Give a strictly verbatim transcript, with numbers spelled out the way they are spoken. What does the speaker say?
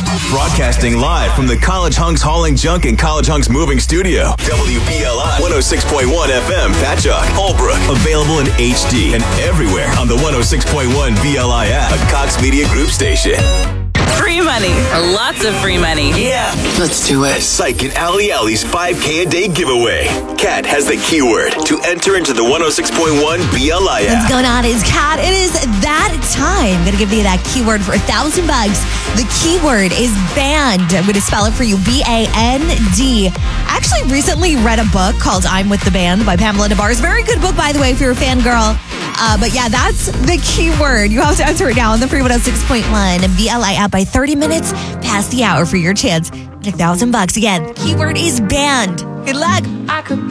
Broadcasting live from the College Hunks Hauling Junk and College Hunks Moving Studio. W B L I one oh six point one F M, Patchogue, Holbrook. Available in H D and everywhere on the one oh six point one B L I app, a Cox Media Group station. Free money. Lots of free money. Yeah. Let's do it. Psych and Ali Ali's five K a day giveaway. Kat has the keyword to enter into the one oh six point one B L I app. What's going on is, Kat, it is that time. I'm going to give you that keyword for a thousand bucks. The keyword is band. I'm going to spell it for you. B A N D. I actually recently read a book called I'm With the Band by Pamela DeBars. Very good book, by the way, if you're a fangirl. Uh, but yeah, that's the keyword. You have to answer it now on the free one oh six point one B L I app by thirty minutes past the hour for your chance at a thousand bucks. Again, keyword is band. Good luck. I could